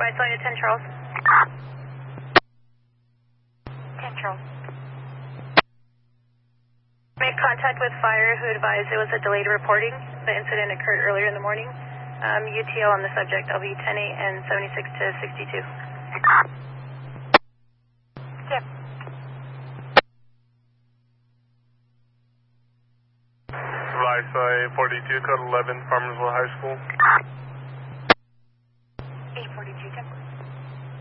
Vicelia 10 Charles. 10 Charles. Made contact with fire who advised it was a delayed reporting. The incident occurred earlier in the morning. UTL on the subject. I'll be 10-8 and 76 to 62. Skip. Vicelia 42, code 11, Farmersville High School.